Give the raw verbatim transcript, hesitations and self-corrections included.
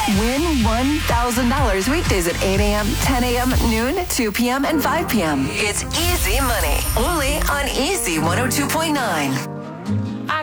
Win one thousand dollars weekdays at eight a.m., ten a.m., noon, two p.m., and five p.m. It's easy money. Only on Easy one oh two point nine. I